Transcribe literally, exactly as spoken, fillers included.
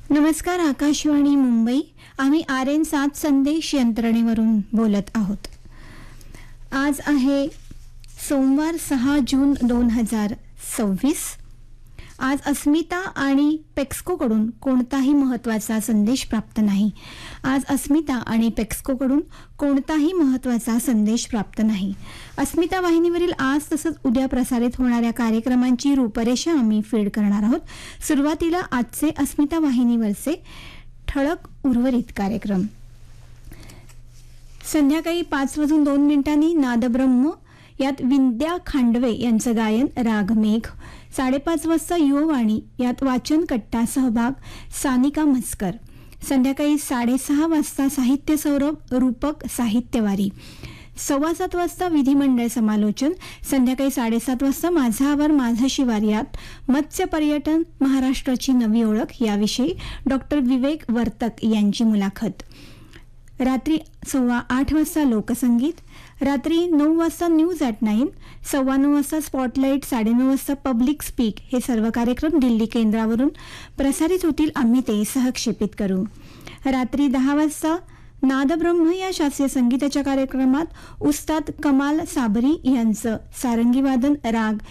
नमस्कार, आकाशवाणी मुंबई. आम्ही R N सात संदेश यंत्रणेवरून बोलत आहोत. आज आहे सोमवार सहा जून दोन हजार सव्वीस. आज अस्मिता आणि पेक्स्कोकडून कोणताही महत्त्वाचा संदेश प्राप्त नाही. आज अस्मिता आणि पेक्स्कोकडून कोणताही महत्त्वाचा संदेश प्राप्त नाही. अस्मिता वाहिनीवरील आज तसंच उद्या प्रसारित होणाऱ्या कार्यक्रमांची रूपरेषा आम्ही फीड करणार आहोत. सुरुवातीला आजचे अस्मिता वाहिनीवरचे ठळक उर्वरित कार्यक्रम. संध्याकाळी पाच वाजून दोन मिनिटांनी नादब्रह्म, यात विद्या खांडवे यांचं गायन राग मेघ. साडेपाच वाजता युववाणी, यात वाचन कट्टा सहभाग सानिका म्हस्कर. संध्याकाळी साडेसहा वाजता साहित्य सौरभ रूपक साहित्यवारी. सव्वा सात वाजता विधिमंडळ समालोचन. संध्याकाळी साडेसात वाजता माझा आवर माझा शिवार, यात मत्स्य पर्यटन महाराष्ट्राची नवी ओळख याविषयी डॉक्टर विवेक वर्तक यांची मुलाखत. रात्री सव्वा आठ वाजता लोकसंगीत. रात्री नऊ वाजता न्यूज ॲट नाईन. सव्वा नऊ वाजता स्पॉटलाईट. साडेनऊ वाजता पब्लिक स्पीक. हे सर्व कार्यक्रम दिल्ली केंद्रावरून प्रसारित होतील. आम्ही ते सहक्षेपित करू. रात्री दहा वाजता नादब्रह्म या शास्त्रीय संगीताच्या कार्यक्रमात उस्ताद कमाल साबरी यांचं सारंगी वादन राग